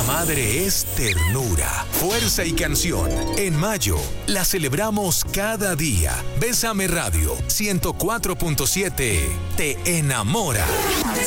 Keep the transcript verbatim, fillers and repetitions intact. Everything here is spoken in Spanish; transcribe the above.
Buena madre es ternura, fuerza y canción. En mayo, la celebramos cada día. Bésame Radio ciento cuatro punto siete te enamora.